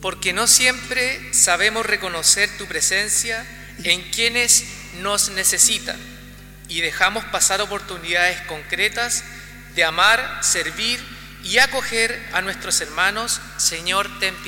porque no siempre sabemos reconocer tu presencia en quienes nos necesitan y dejamos pasar oportunidades concretas de amar, servir y acoger a nuestros hermanos. Señor, ten piedad.